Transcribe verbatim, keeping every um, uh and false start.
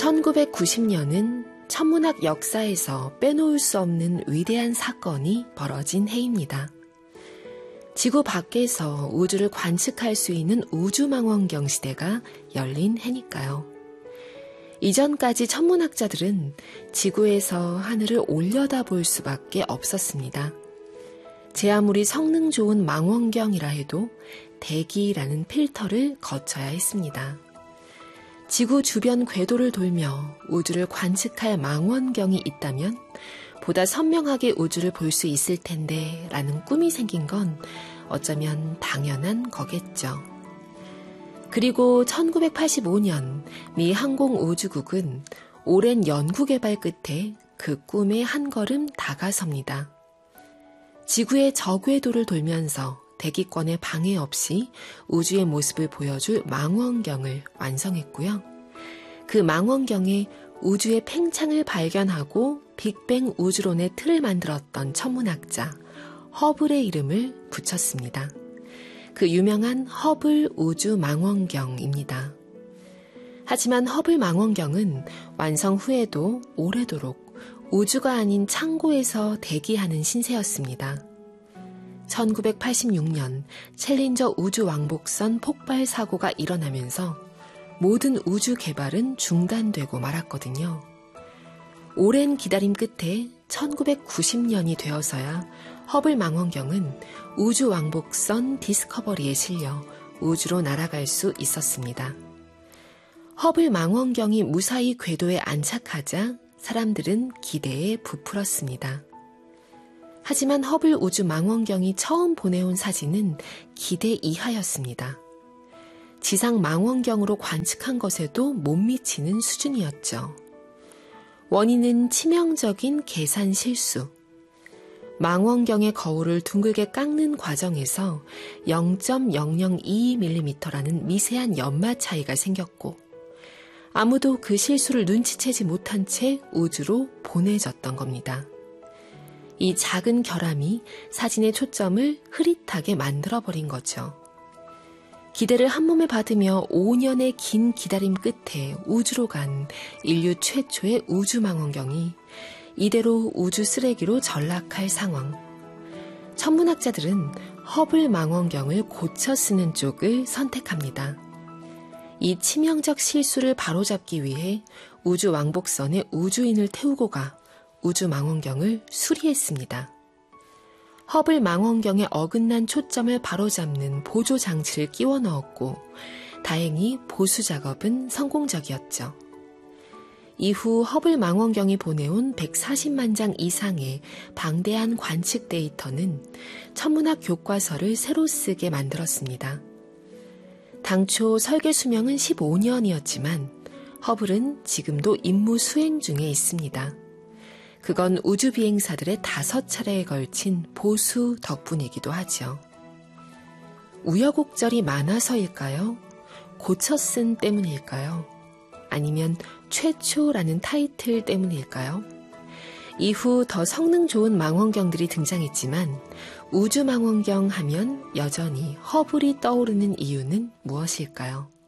천구백구십 년은 천문학 역사에서 빼놓을 수 없는 위대한 사건이 벌어진 해입니다. 지구 밖에서 우주를 관측할 수 있는 우주망원경 시대가 열린 해니까요. 이전까지 천문학자들은 지구에서 하늘을 올려다볼 수밖에 없었습니다. 제 아무리 성능 좋은 망원경이라 해도 대기라는 필터를 거쳐야 했습니다. 지구 주변 궤도를 돌며 우주를 관측할 망원경이 있다면 보다 선명하게 우주를 볼 수 있을 텐데 라는 꿈이 생긴 건 어쩌면 당연한 거겠죠. 그리고 천구백팔십오 년 미 항공우주국은 오랜 연구개발 끝에 그 꿈에 한 걸음 다가섭니다. 지구의 저궤도를 돌면서 대기권에 방해 없이 우주의 모습을 보여줄 망원경을 완성했고요. 그 망원경에 우주의 팽창을 발견하고 빅뱅 우주론의 틀을 만들었던 천문학자 허블의 이름을 붙였습니다. 그 유명한 허블 우주 망원경입니다. 하지만 허블 망원경은 완성 후에도 오래도록 우주가 아닌 창고에서 대기하는 신세였습니다. 천구백팔십육 년 챌린저 우주 왕복선 폭발 사고가 일어나면서 모든 우주 개발은 중단되고 말았거든요. 오랜 기다림 끝에 천구백구십 년이 되어서야 허블 망원경은 우주 왕복선 디스커버리에 실려 우주로 날아갈 수 있었습니다. 허블 망원경이 무사히 궤도에 안착하자 사람들은 기대에 부풀었습니다. 하지만 허블 우주 망원경이 처음 보내온 사진은 기대 이하였습니다. 지상 망원경으로 관측한 것에도 못 미치는 수준이었죠. 원인은 치명적인 계산 실수. 망원경의 거울을 둥글게 깎는 과정에서 영 점 영영이이 밀리미터라는 미세한 연마 차이가 생겼고 아무도 그 실수를 눈치채지 못한 채 우주로 보내졌던 겁니다. 이 작은 결함이 사진의 초점을 흐릿하게 만들어버린 거죠. 기대를 한몸에 받으며 오 년의 긴 기다림 끝에 우주로 간 인류 최초의 우주망원경이 이대로 우주 쓰레기로 전락할 상황. 천문학자들은 허블 망원경을 고쳐 쓰는 쪽을 선택합니다. 이 치명적 실수를 바로잡기 위해 우주 왕복선에 우주인을 태우고 가 우주망원경을 수리했습니다. 허블 망원경의 어긋난 초점을 바로잡는 보조 장치를 끼워 넣었고 다행히 보수 작업은 성공적이었죠. 이후 허블 망원경이 보내온 백사십만 장 이상의 방대한 관측 데이터는 천문학 교과서를 새로 쓰게 만들었습니다. 당초 설계 수명은 십오 년이었지만 허블은 지금도 임무 수행 중에 있습니다. 그건 우주 비행사들의 다섯 차례에 걸친 보수 덕분이기도 하죠. 우여곡절이 많아서일까요? 고쳐 쓴 때문일까요? 아니면 최초라는 타이틀 때문일까요? 이후 더 성능 좋은 망원경들이 등장했지만 우주망원경 하면 여전히 허블이 떠오르는 이유는 무엇일까요?